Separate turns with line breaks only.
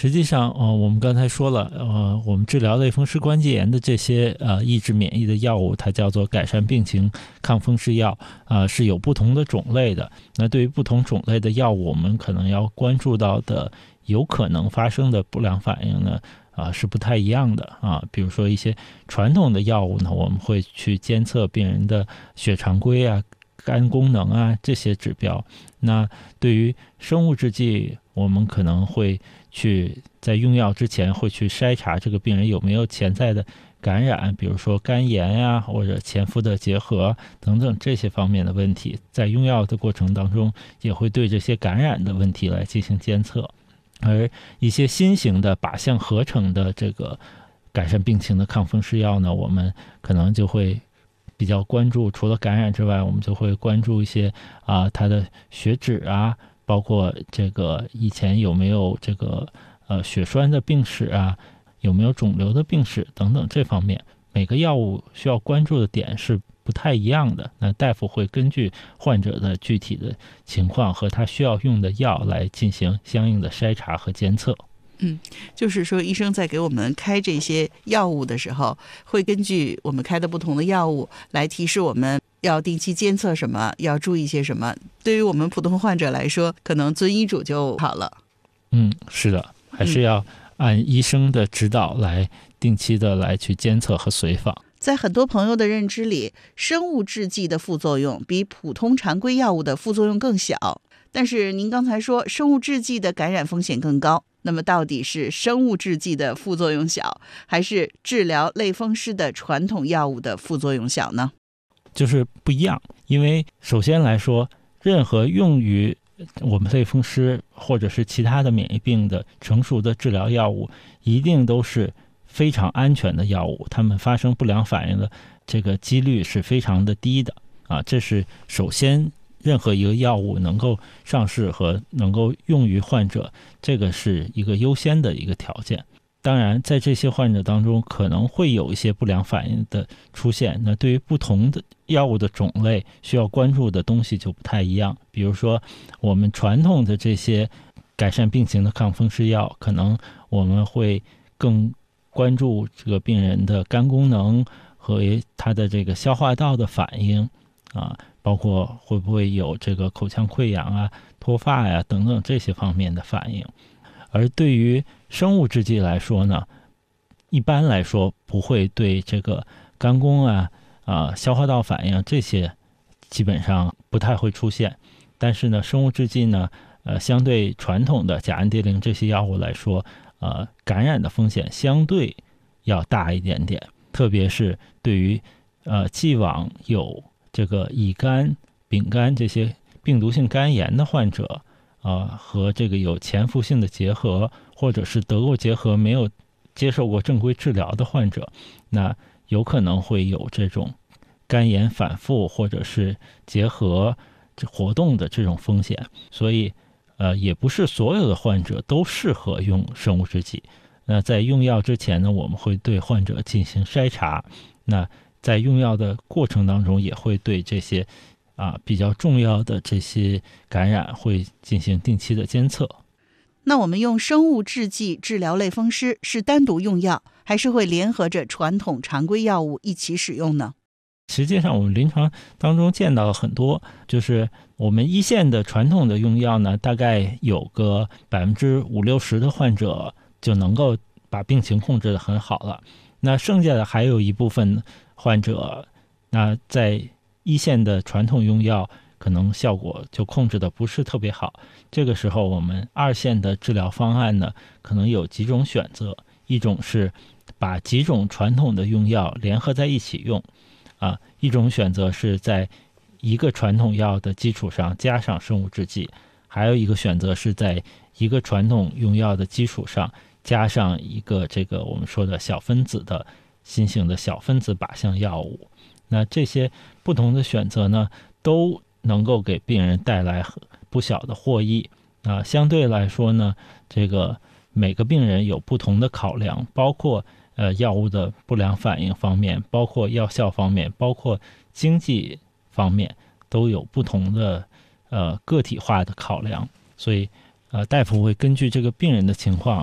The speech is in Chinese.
实际上，我们刚才说了，我们治疗类风湿关节炎的这些抑制免疫的药物，它叫做改善病情抗风湿药，是有不同的种类的。那对于不同种类的药物，我们可能要关注到的有可能发生的不良反应呢，是不太一样的啊。比如说一些传统的药物呢，我们会去监测病人的血常规啊、肝功能啊这些指标。那对于生物制剂，我们可能会去在用药之前会去筛查这个病人有没有潜在的感染，比如说肝炎呀，或者前夫的结核等等这些方面的问题，在用药的过程当中也会对这些感染的问题来进行监测。而一些新型的靶向合成的这个改善病情的抗风湿药呢，我们可能就会比较关注，除了感染之外，我们就会关注一些它的血脂啊，包括这个以前有没有这个血栓的病史啊，有没有肿瘤的病史等等这方面，每个药物需要关注的点是不太一样的。那大夫会根据患者的具体的情况和他需要用的药来进行相应的筛查和监测。
就是说医生在给我们开这些药物的时候，会根据我们开的不同的药物来提示我们要定期监测什么，要注意些什么。对于我们普通患者来说，可能遵医嘱就好了。
是的，还是要按医生的指导来定期的来去监测和随访。
在很多朋友的认知里，生物制剂的副作用比普通常规药物的副作用更小，但是您刚才说生物制剂的感染风险更高，那么到底是生物制剂的副作用小，还是治疗类风湿的传统药物的副作用小呢？
就是不一样。因为首先来说，任何用于我们类风湿或者是其他的免疫病的成熟的治疗药物，一定都是非常安全的药物，它们发生不良反应的这个几率是非常的低的这是首先任何一个药物能够上市和能够用于患者，这个是一个优先的一个条件。当然在这些患者当中可能会有一些不良反应的出现，那对于不同的药物的种类需要关注的东西就不太一样。比如说我们传统的这些改善病情的抗风湿药，可能我们会更关注这个病人的肝功能和他的这个消化道的反应包括会不会有这个口腔溃疡啊、脱发呀等等这些方面的反应。而对于生物制剂来说呢，一般来说不会对这个肝功消化道反应这些基本上不太会出现。但是呢，生物制剂呢，相对传统的甲氨蝶呤这些药物来说，感染的风险相对要大一点点，特别是对于既往有这个乙肝、丙肝这些病毒性肝炎的患者和这个有前服性的结核，或者是得过结核没有接受过正规治疗的患者，那有可能会有这种肝炎反复或者是结核活动的这种风险。所以也不是所有的患者都适合用生物制剂。那在用药之前呢，我们会对患者进行筛查，那在用药的过程当中也会对这些比较重要的这些感染会进行定期的监测。
那我们用生物制剂治疗类风湿是单独用药，还是会联合着传统常规药物一起使用呢？
实际上我们临床当中见到很多，就是我们一线的传统的用药呢，大概有个50%-60%的患者就能够把病情控制得很好了。那剩下的还有一部分患者，那在一线的传统用药可能效果就控制的不是特别好。这个时候我们二线的治疗方案呢，可能有几种选择。一种是把几种传统的用药联合在一起用一种选择是在一个传统药的基础上加上生物制剂，还有一个选择是在一个传统用药的基础上加上一个这个我们说的小分子的新型的小分子靶向药物。那这些不同的选择呢，都能够给病人带来不小的获益相对来说呢，这个每个病人有不同的考量，包括药物的不良反应方面，包括药效方面，包括经济方面，都有不同的个体化的考量。所以大夫会根据这个病人的情况